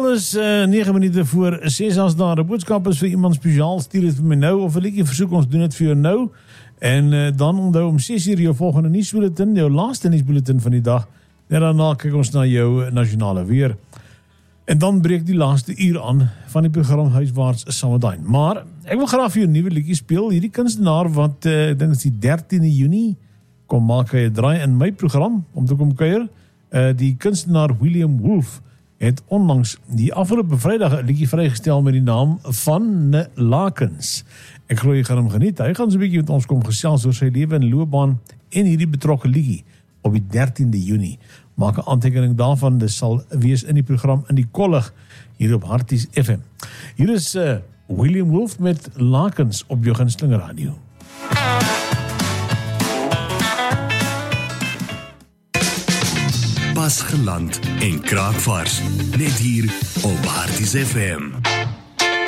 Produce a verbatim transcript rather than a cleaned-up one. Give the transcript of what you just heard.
Wel is uh, negen minute voor ses as daar 'n boodskap is vir iemand spesiaal, stuur dit vir my nou of 'n liedjie versoek, ons doen dit vir jou nou. En uh, dan onthou om ses uur jou volgende nuusbulletin, jou laaste nuusbulletin van die dag. En daarna kyk ons na jou nasionale weer. En dan breek die laaste uur aan van die program Huiswaarts Samedain. Maar ek wil graag vir jou 'n nuwe liedjie speel. Hierdie kunstenaar wat uh, ek dink is die dertiende Junie kom maak hy 'n draai in my program om te kom kuier. Uh, die kunstenaar William Wolf het onlangs die afgelope Vrydag 'n liedjie vrygestel met die naam Van Lakens. Ek glo jy gaan hom geniet. Hy gaan so 'n bietjie met ons kom gesels oor sy lewe en loopbaan en hierdie betrokke liedjie op die dertiende Junie. Maak 'n aantekening daarvan, dit sal wees in die program in die kollig hier op Harties F M. Hier is uh, William Wolf met Lakens op jou gunsteling radio. Pas geland en kraakvars, net hier op Harties F M.